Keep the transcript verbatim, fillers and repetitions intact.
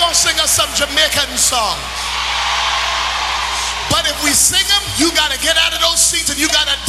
gonna sing us some Jamaican songs. But if we sing them, you gotta get out of those seats and you gotta